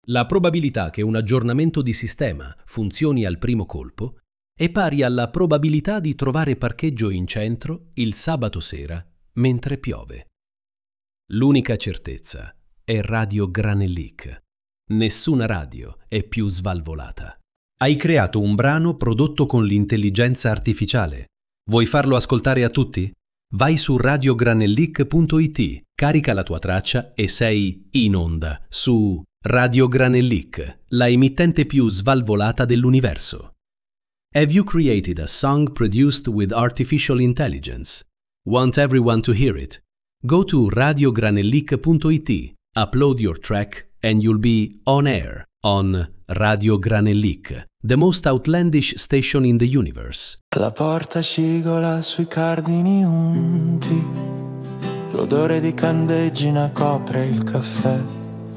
La probabilità che un aggiornamento di sistema funzioni al primo colpo è pari alla probabilità di trovare parcheggio in centro il sabato sera mentre piove. L'unica certezza è Radio Granellic. Nessuna radio è più svalvolata. Hai creato un brano prodotto con l'intelligenza artificiale. Vuoi farlo ascoltare a tutti? Vai su radiogranellic.it, carica la tua traccia e sei in onda su Radio Granellic, la emittente più svalvolata dell'universo. Have you created a song produced with artificial intelligence? Want everyone to hear it? Go to radiogranellic.it, upload your track and you'll be on air on Radio Granellic, the most outlandish station in the universe. La porta scigola sui cardini unti, l'odore di candeggina copre il caffè.